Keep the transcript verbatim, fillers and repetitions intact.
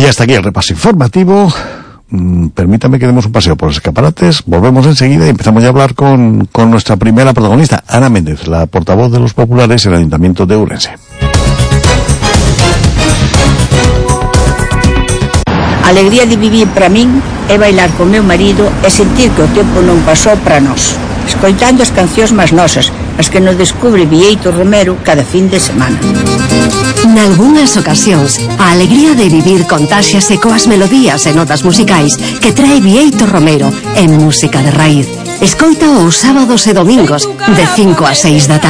Y hasta aquí el repaso informativo. Mm, permítame que demos un paseo por los escaparates. Volvemos enseguida y empezamos ya a hablar con, con nuestra primera protagonista, Ana Méndez, la portavoz de los populares en el Ayuntamiento de Ourense. A alegría de vivir para min é bailar con meu marido e sentir que o tempo non pasou para nós, escoitando as cancións máis nosas, as que nos descubre Bieito Romero cada fin de semana. Nalgúnas ocasións, a alegría de vivir contáxiase coas melodías e notas musicais que trae Bieito Romero en Música de Raíz. Escoita os sábados e domingos de cinco a seis da tarde.